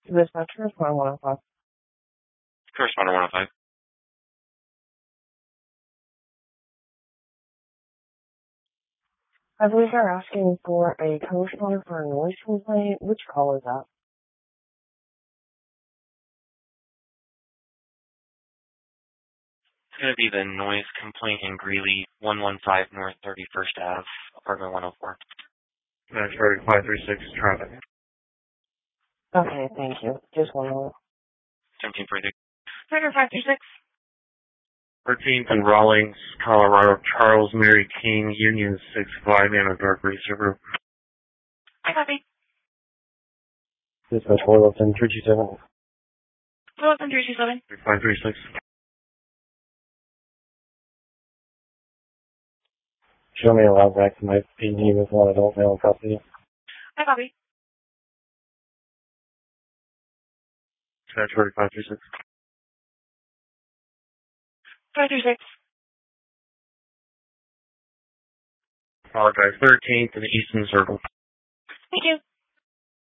Dispatcher, 105. Correspondent 105. I believe they're asking for a co-responder for a noise complaint. Which call is that? It's going to be the noise complaint in Greeley, 115 North 31st Ave, apartment 104. That's 536 traffic. Okay, thank you. Just one moment. 1743. 536. 13th and Rawlings, Colorado, Charles Mary King, Union 65, and a dark racer group. I copy. Dispatch 411 327. 411 327. 536. Show me a loud back to my PD with one adult male in custody. I copy. Dispatch 536. 536. Apologize. 13th and Eastern Circle. Thank you.